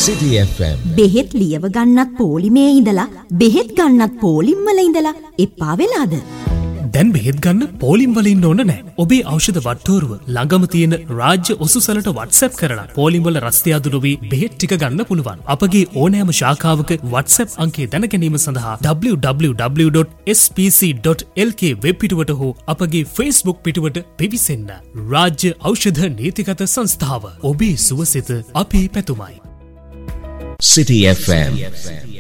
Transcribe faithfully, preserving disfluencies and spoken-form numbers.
City F M. බෙහෙත් ලියව ගන්නත් පොලිමේ ඉඳලා බෙහෙත් ගන්නත් පොලිම් වල ඉඳලා එපා වෙලාද? දැන් බෙහෙත් ගන්න පොලිම් වල ඉන්න ඕන නැහැ. ඔබේ ඖෂධ වට්ටෝරුව ළඟම තියෙන රාජ්‍ය ඔසුසලට WhatsApp කරලා පොලිම් වල රස්තිය අඩු වී බෙහෙත් ටික ගන්න පුළුවන්. අපගේ ඕනෑම ශාඛාවක WhatsApp අංකය දැන ගැනීම සඳහා w w w dot s p c dot l k web පිටුවට හෝ අපගේ Facebook පිටුවට පිවිසෙන්න. රාජ්‍ය ඖෂධ නීතිගත සංස්ථාව. ඔබේ සුවසිත අපේ පැතුමයි. City F M.